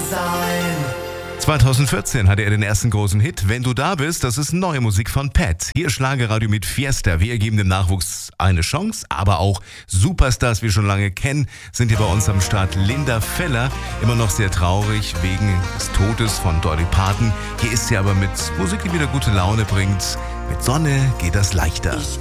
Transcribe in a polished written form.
sein. 2014 hatte er den ersten großen Hit. Wenn du da bist, das ist neue Musik von Pat. Hier Schlagerradio mit Fiesta. Wir geben dem Nachwuchs eine Chance, aber auch Superstars, wir schon lange kennen, sind hier bei uns am Start. Linda Feller, immer noch sehr traurig wegen des Todes von Dolly Parton. Hier ist sie aber mit Musik, die wieder gute Laune bringt. Mit Sonne geht das leichter. Ich